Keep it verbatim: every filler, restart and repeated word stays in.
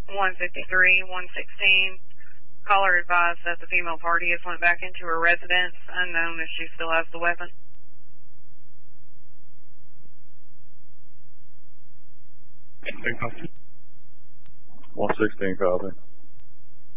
one fifty-three, one sixteen. Caller advised that the female party has went back into her residence, unknown if she still has the weapon. one sixteen copy.